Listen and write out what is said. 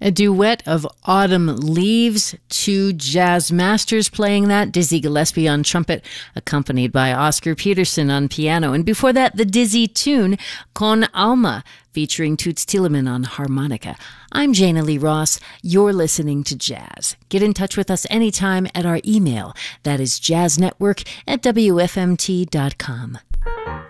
A duet of Autumn Leaves, two jazz masters playing that, Dizzy Gillespie on trumpet, accompanied by Oscar Peterson on piano. And before that, the Dizzy tune, Con Alma, featuring Toots Thielemans on harmonica. I'm Jana Lee Ross. You're listening to Jazz. Get in touch with us anytime at our email. That is jazznetwork@wfmt.com.